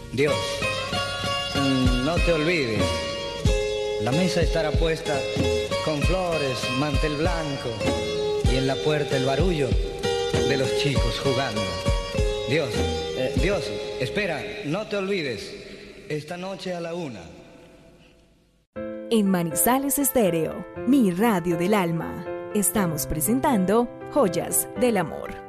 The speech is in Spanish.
Dios, no te olvides, la mesa estará puesta con flores, mantel blanco y en la puerta el barullo de los chicos jugando. Dios, Dios, espera, no te olvides, esta noche a la 1. En Manizales Estéreo, mi radio del alma, estamos presentando Joyas del Amor.